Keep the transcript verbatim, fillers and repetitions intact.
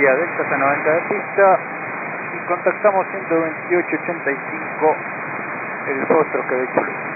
India Delta T noventa de pista y contactamos ciento veintiocho ochenta y cinco el Foxtrot Quebec Charlie.